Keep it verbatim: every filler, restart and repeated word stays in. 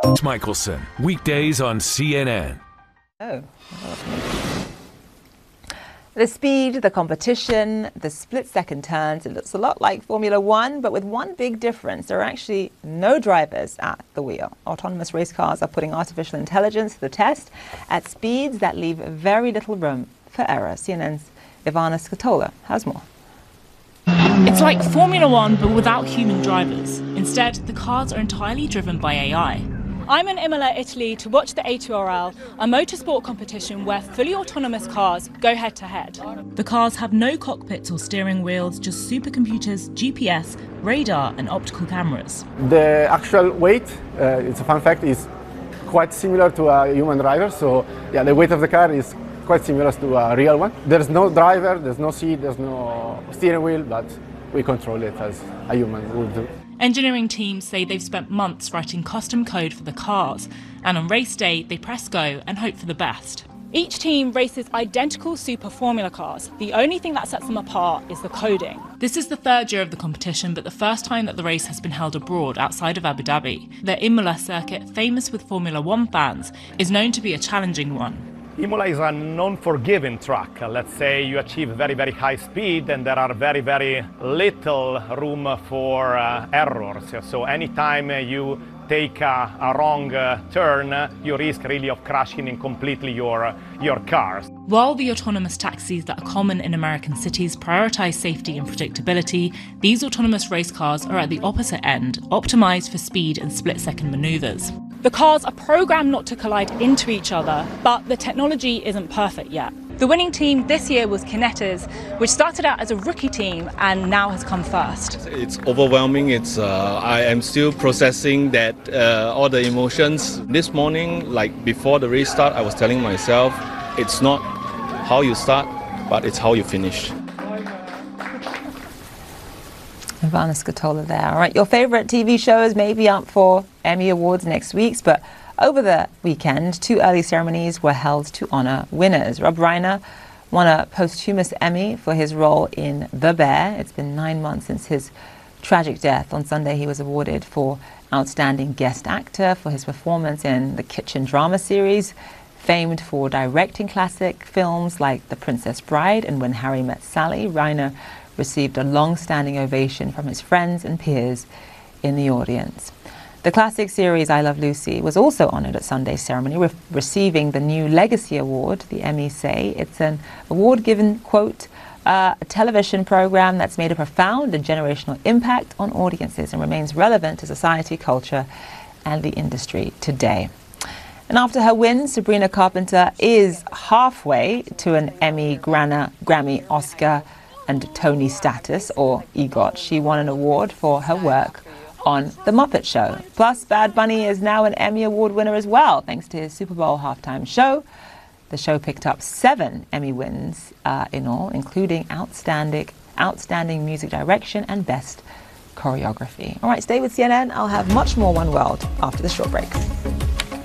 Michelson, weekdays on C N N. Oh. The speed, the competition, the split-second turns, it looks a lot like Formula One, but with one big difference. There are actually no drivers at the wheel. Autonomous race cars are putting artificial intelligence to the test at speeds that leave very little room for error. C N N's Ivana Scatola has more. It's like Formula One, but without human drivers. Instead, the cars are entirely driven by A I. I'm in Imola, Italy to watch the A two R L, a motorsport competition where fully autonomous cars go head-to-head. The cars have no cockpits or steering wheels, just supercomputers, G P S, radar and optical cameras. The actual weight, uh, it's a fun fact, is quite similar to a human driver. So yeah, the weight of the car is quite similar to a real one. There's no driver, there's no seat, there's no steering wheel, but we control it as a human would do. Engineering teams say they've spent months writing custom code for the cars, and on race day they press go and hope for the best. Each team races identical Super Formula cars. The only thing that sets them apart is the coding. This is the third year of the competition, but the first time that the race has been held abroad outside of Abu Dhabi. The Imola circuit, famous with Formula One fans, is known to be a challenging one. Imola is a non-forgiving track. Let's say you achieve very, very high speed and there are very, very little room for uh, errors. So anytime you take a, a wrong uh, turn, you risk really of crashing in completely your, your cars. While the autonomous taxis that are common in American cities prioritize safety and predictability, these autonomous race cars are at the opposite end, optimized for speed and split-second maneuvers. The cars are programmed not to collide into each other, but the technology isn't perfect yet. The winning team this year was Kinetas, which started out as a rookie team and now has come first. It's overwhelming. It's uh, I am still processing that uh, all the emotions. This morning, like before the race start, I was telling myself, it's not how you start, but it's how you finish. Ivana Scatola there. All right, your favourite T V shows may be up for Emmy Awards next week, but over the weekend, two early ceremonies were held to honour winners. Rob Reiner won a posthumous Emmy for his role in The Bear. It's been nine months since his tragic death. On Sunday, he was awarded for Outstanding Guest Actor for his performance in the Kitchen drama series, famed for directing classic films like The Princess Bride and When Harry Met Sally. Reiner received a long-standing ovation from his friends and peers in the audience. The classic series I Love Lucy was also honoured at Sunday's ceremony, re receiving the new Legacy Award. The Emmys say it's an award given, quote, uh, a television programme that's made a profound and generational impact on audiences and remains relevant to society, culture and the industry today. And after her win, Sabrina Carpenter is halfway to an Emmy, Grana, Grammy, Oscar and Tony status, or EGOT. She won an award for her work on The Muppet Show. Plus, Bad Bunny is now an Emmy Award winner as well, thanks to his Super Bowl halftime show. The show picked up seven Emmy wins uh, in all, including Outstanding, Outstanding Music Direction and Best Choreography. All right, stay with C N N. I'll have much more One World after the short break.